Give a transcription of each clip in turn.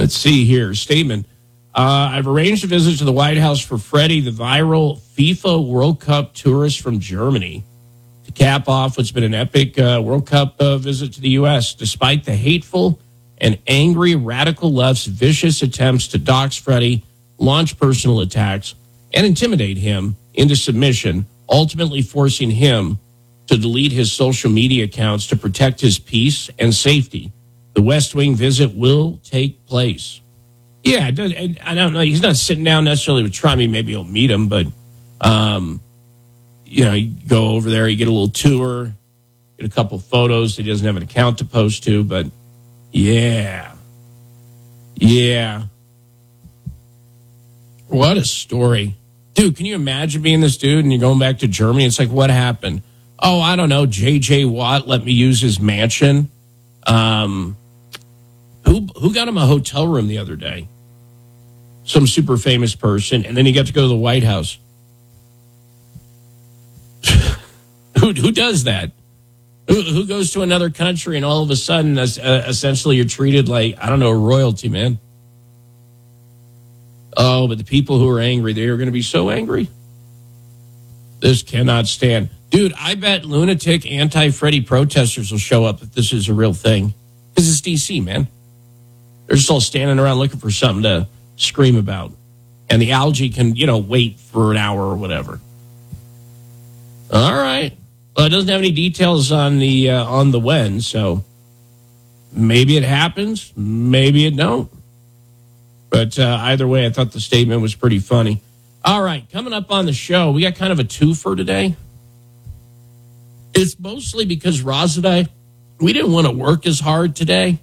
Let's see here. Statement. I've arranged a visit to the White House for Freddie, the viral FIFA World Cup tourist from Germany, to cap off what's been an epic World Cup visit to the U.S. Despite the hateful and angry radical left's vicious attempts to dox Freddie, launch personal attacks, and intimidate him into submission, ultimately forcing him to delete his social media accounts to protect his peace and safety. The West Wing visit will take place. Yeah, I don't know. He's not sitting down necessarily with Trump. Maybe he'll meet him, but, you go over there, you get a little tour, get a couple photos. He doesn't have an account to post to, but yeah. What a story. Dude, can you imagine being this dude and you're going back to Germany? It's like, what happened? Oh, I don't know. J.J. Watt let me use his mansion. Who got him a hotel room the other day? Some super famous person, and then he got to go to the White House. Who does that? Who goes to another country and all of a sudden, essentially, you're treated like, I don't know, royalty, man? Oh, but the people who are angry, they are going to be so angry. This cannot stand. Dude, I bet lunatic anti-Freddie protesters will show up if this is a real thing. Because it's D.C., man. They're just all standing around looking for something to scream about. And the algae can, wait for an hour or whatever. All right. Well, it doesn't have any details on the when, so maybe it happens, maybe it don't. But either way, I thought the statement was pretty funny. All right, coming up on the show, we got kind of a twofer today. It's mostly because Roz and I, we didn't want to work as hard today.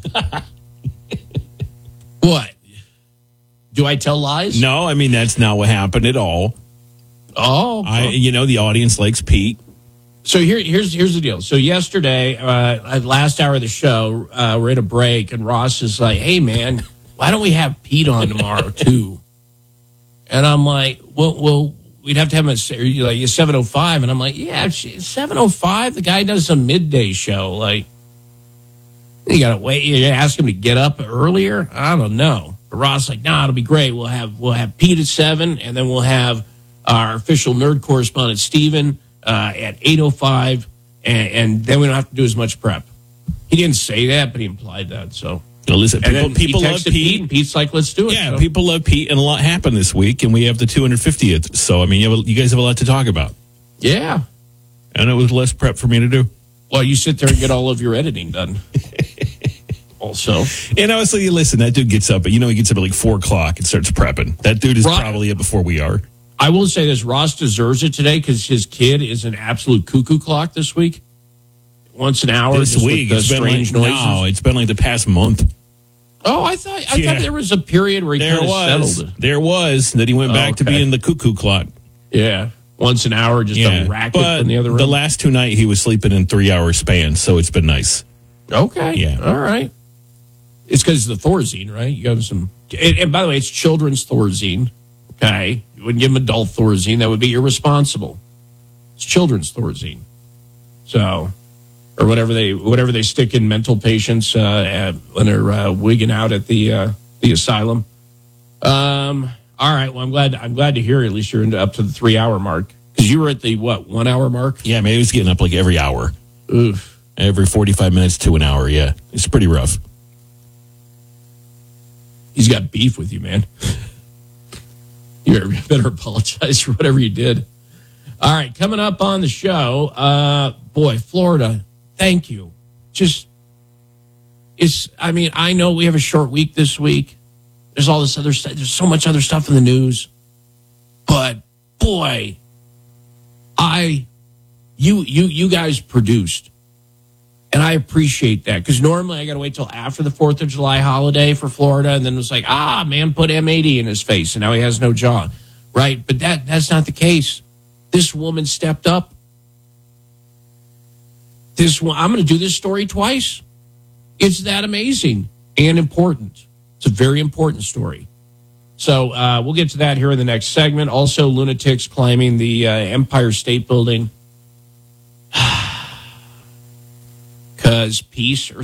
What? Do I tell lies? No, I mean, that's not what happened at all. Oh. The audience likes Pete. So here's the deal. So yesterday, last hour of the show, we're at a break, and Ross is like, hey, man, why don't we have Pete on tomorrow, too? And I'm like, well, we'd have to have him at 7:05. And I'm like, yeah, 7:05? The guy does a midday show. Like, you got to wait. You ask him to get up earlier? I don't know. But Ross is like, it'll be great. We'll have Pete at 7, and then we'll have our official nerd correspondent, Steven, at 8:05, and then we don't have to do as much prep. He didn't say that, but he implied that. So, listen, people love Pete, and Pete's like, "Let's do it." Yeah, so. People love Pete, and a lot happened this week, and we have the 250th. So, I mean, you guys have a lot to talk about. Yeah, and it was less prep for me to do. Well, you sit there and get all of your editing done. Also, and honestly, listen, that dude gets up, he gets up at like 4:00 and starts prepping. That dude is probably up before we are. I will say this, Ross deserves it today because his kid is an absolute cuckoo clock this week. Once an hour, this week, it's strange noises. No, it's been like the past month. Oh, I thought there was a period where he kind of settled. There was. That he went back to being the cuckoo clock. Yeah. Once an hour, just a racket from the other room. The last 2 nights, he was sleeping in 3-hour spans, so it's been nice. Okay. Yeah. All right. It's because of the Thorazine, right? You got some. And by the way, it's children's Thorazine. Okay. You wouldn't give them adult Thorazine. That would be irresponsible. It's children's Thorazine. So, or whatever they stick in mental patients when they're wigging out at the asylum. All right. Well, I'm glad to hear at least you're up to the 3-hour mark because you were at the 1 hour mark. Yeah, maybe it's getting up like every hour. Oof. Every 45 minutes to an hour. Yeah, it's pretty rough. He's got beef with you, man. You better apologize for whatever you did. All right, coming up on the show, Florida, thank you. I know we have a short week this week. There's all this other stuff. There's so much other stuff in the news. But, boy, you guys produced. And I appreciate that because normally I got to wait till after the 4th of July holiday for Florida. And then it was like, man, put M80 in his face. And now he has no jaw. Right. But that's not the case. This woman stepped up. I'm going to do this story twice. It's that amazing and important. It's a very important story. So we'll get to that here in the next segment. Also, lunatics climbing the Empire State Building. Because peace or